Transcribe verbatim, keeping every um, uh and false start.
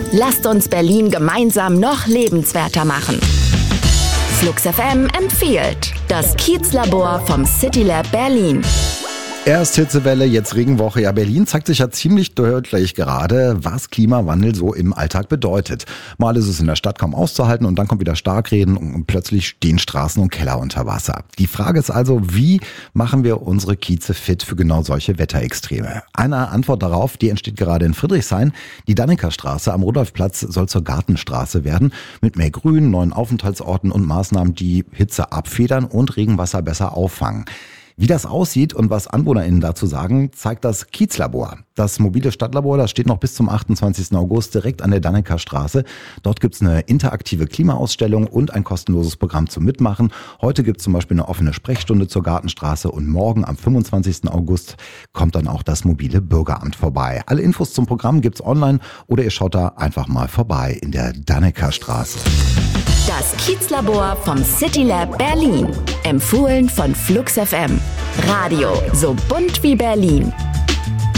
Lasst uns Berlin gemeinsam noch lebenswerter machen. Flux F M empfiehlt das Kiezlabor vom CityLab Berlin. Erst Hitzewelle, jetzt Regenwoche. Ja, Berlin zeigt sich ja ziemlich deutlich gerade, was Klimawandel so im Alltag bedeutet. Mal ist es in der Stadt kaum auszuhalten und dann kommt wieder Starkregen und plötzlich stehen Straßen und Keller unter Wasser. Die Frage ist also, wie machen wir unsere Kieze fit für genau solche Wetterextreme? Eine Antwort darauf, die entsteht gerade in Friedrichshain. Die Dannekerstraße am Rudolfplatz soll zur Gartenstraße werden, mit mehr Grün, neuen Aufenthaltsorten und Maßnahmen, die Hitze abfedern und Regenwasser besser auffangen. Wie das aussieht und was AnwohnerInnen dazu sagen, zeigt das Kiezlabor. Das mobile Stadtlabor, das steht noch bis zum achtundzwanzigsten August direkt an der Dannekerstraße. Dort gibt's eine interaktive Klimaausstellung und ein kostenloses Programm zum Mitmachen. Heute gibt's zum Beispiel eine offene Sprechstunde zur Gartenstraße und morgen am fünfundzwanzigsten August kommt dann auch das mobile Bürgeramt vorbei. Alle Infos zum Programm gibt's online oder ihr schaut da einfach mal vorbei in der Dannekerstraße. Das Kiezlabor vom CityLab Berlin. Empfohlen von Flux F M. Radio so bunt wie Berlin.